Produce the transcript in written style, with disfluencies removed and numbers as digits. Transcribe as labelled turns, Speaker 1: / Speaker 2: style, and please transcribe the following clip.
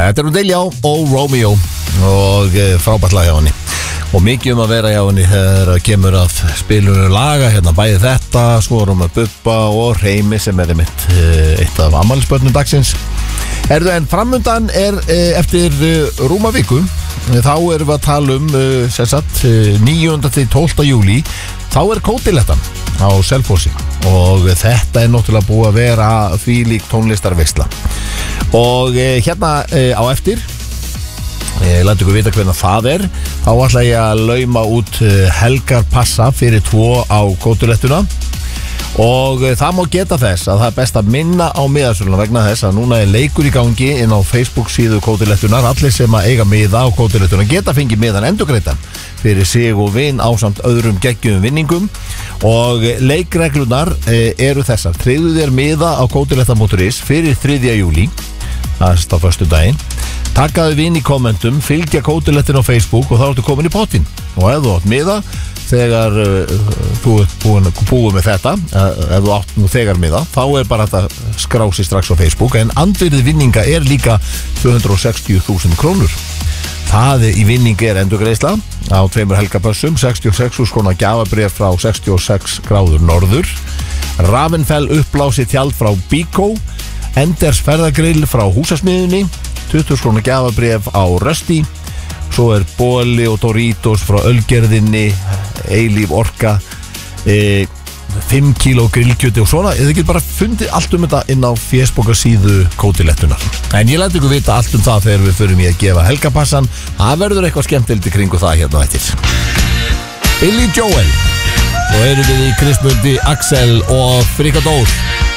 Speaker 1: Þetta Delia og Romeo og frábært lag hjá henni og mikið að vera hjá henni þegar kemur að spilunum laga hérna bæði þetta, svo erum við Bubba og Reymi sem mitt eitt af afmælisbörnum dagsins. En framundan eftir rúma viku þá erum við að tala um 9. til 12. júlí þá Kótilettan á Selfossi og þetta náttúrulega búið að vera þvílík tónlistarveisla og hérna á eftir læt ykkur vita hvernig það þá ætla ég að lauma út helgarpassa fyrir 2 á Kótilettuna og það má geta þess að það best að minna á miðasöluna vegna þess að núna leikur í gangi inn á Facebook síðu Kótilettunar. Allir sem að eiga miða á Kótilettuna geta fengið miðan endurgreiddan fyrir sig og vin ásamt öðrum geggjum vinningum og leikreglunar eru þessar: tryggðu þér miða á kótiletta.is fyrir 3. júlí, það á föstudaginn, takaðu vin í kommentum, fylgja Kótilettin á Facebook og þá ertu komin í pottinn. Og ef þú átt miða þegar þú ert búið með þetta, ef þú átt nú þegar miða, þá bara þetta skrási strax á Facebook, en andvirðið vinninga líka 260.000 krónur. Það í vinning endurgreiðsla á 2 helgapössum, 66.000 króna gjafabréf frá 66 gráður norður, Ravenfell uppblási tjald frá Bíkó, Enders ferðagrill frá Húsasmiðunni, 20.000 króna gjafabréf á Rösti, svo bóli og Doritos frá Ölgerðinni, Eilíf Orka, 5 kíló grillkjöti og svona. Þið getur bara fundið allt um þetta inn á Facebook síðu Kótilettunar. En ég læt ykkur vita allt um það þegar við förum í að gefa helgapassan. Það verður eitthvað skemmtilegt í kringu það hérna eftir. Billy Joel. Svo erum við í Krismundi, Axel og Frikadór.